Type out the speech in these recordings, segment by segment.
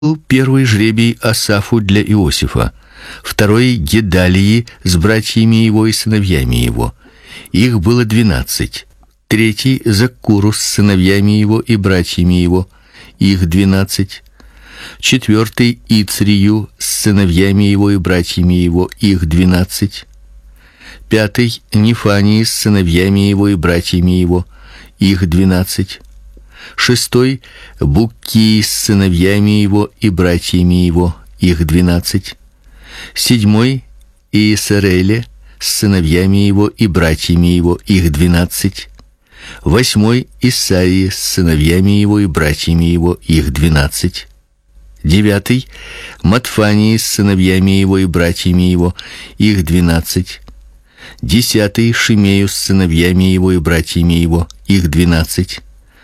первый жребий Асафу для Иосифа, второй Гедалии с братьями его и сыновьями его. Их было 12. Третий Заккуру с сыновьями его и братьями его. Их 12. Четвертый Ицрию с сыновьями его и братьями его. Их 12. Пятый Нефании с сыновьями его и братьями его. Их 12. Шестой Буккии с сыновьями его и братьями его. Их 12. Седьмой Иесареле с сыновьями его и братьями его. Их 12. Восьмой Исаии с сыновьями его и братьями его. Их 12. Девятый Матфании с сыновьями его и братьями его. Их 12. Десятый Шимею с сыновьями его и братьями его. Их 12.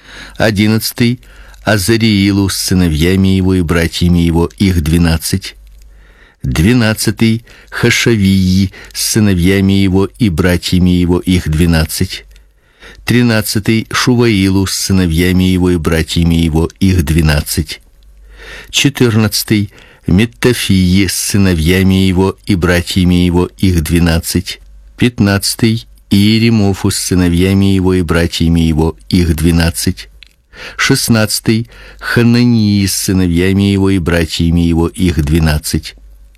11 Азариилу с сыновьями его и братьями его. Их 12. 12 Хашавии с сыновьями его и братьями его. Их 12. 13 Шуваилу с сыновьями его и братьями его. Их 12. 14 Меттафии с сыновьями его и братьями его. Их 12. 15 Иеремофу с сыновьями его и братьями его. Их 12. 16 Ханании с сыновьями его и братьями его. Их 12.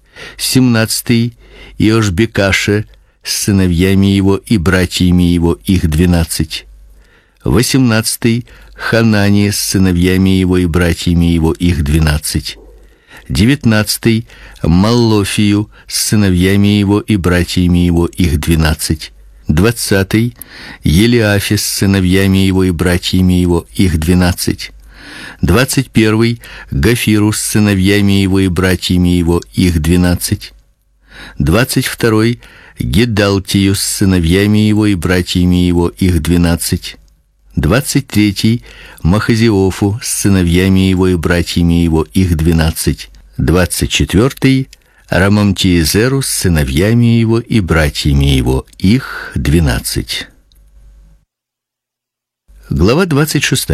17 Иошбекаше с сыновьями его и братьями его. Их 12. 18 Ханани с сыновьями его и братьями его. Их 12. 19 Маллофию с сыновьями его и братьями его. Их 12. 20 Елиафе с сыновьями его и братьями его. Их 12. 21 Гафиру с сыновьями его и братьями его. Их 12. 22 Гедалтию с сыновьями его и братьями его. Их 12. 23 Махазиофу с сыновьями его и братьями его. Их 12. 24 Рамамтиезеру с сыновьями его и братьями его. Их 12. Глава 26.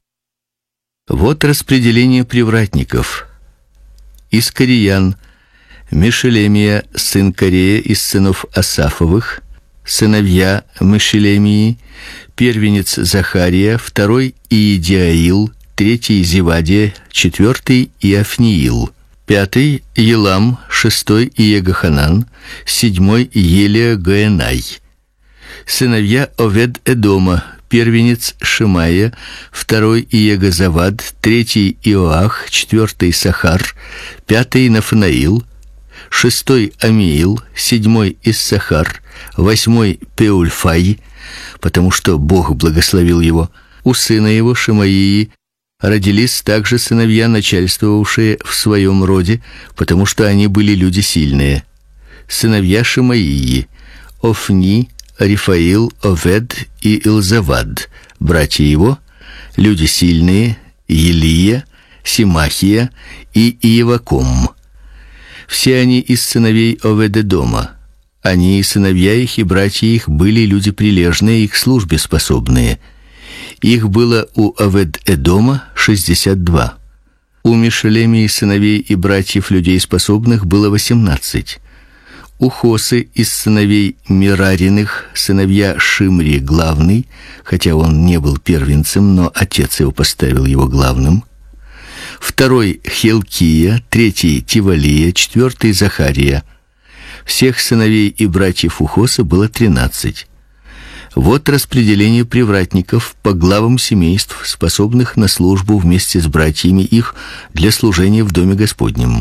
Вот распределение привратников. Из Кориян Мешелемия, сын Корея из сынов Асафовых, сыновья Мешелемии, первенец Захария, второй Иедиаил, третий Зевадия, четвертый Иофниил, пятый Елам, шестой Иегоханан, седьмой Елия Гаенай. Сыновья Овед-Эдома, первенец Шимая, второй Иегозавад, третий Иоах, четвертый Сахар, пятый Нафанаил, шестой Амиил, седьмой Иссахар, восьмой Пеульфай, потому что Бог благословил его. У сына его Шимаии родились также сыновья, начальствовавшие в своем роде, потому что они были люди сильные. Сыновья Шимаии: Офни, Рифаил, Овед и Илзавад. Братья его — люди сильные: Елия, Симахия и Иеваком. Все они из сыновей Овед-Эдома. Они и сыновья их, и братья их были люди прилежные и к службе способные. Их было у Овед-Эдома 62. У Мешелемии сыновей и братьев людей способных было 18. У Хосы из сыновей Мирариных сыновья Шимри главный, хотя он не был первенцем, но отец его поставил его главным. Второй Хилкия, третий Тивалия, четвертый Захария. Всех сыновей и братьев у Хосы было 13. Вот распределение привратников по главам семейств, способных на службу вместе с братьями их для служения в доме Господнем.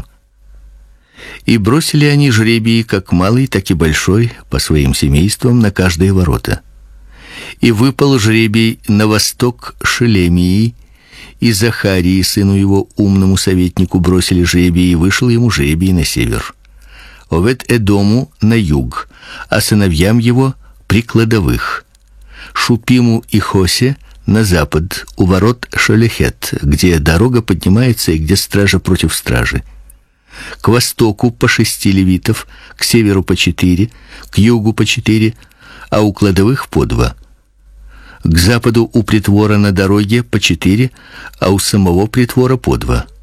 И бросили они жребии, как малый, так и большой, по своим семействам на каждые ворота. И выпал жребий на восток Шелемии, и Захарии, сыну его, умному советнику, бросили жребий, и вышел ему жребий на север. Овед-Эдому на юг, а сыновьям его при кладовых. Шупиму и Хосе на запад, у ворот Шалехет, где дорога поднимается и где стража против стражи. К востоку по 6 левитов, к северу по 4, к югу по 4, а у кладовых по 2. К западу у притвора на дороге по 4, а у самого притвора по 2.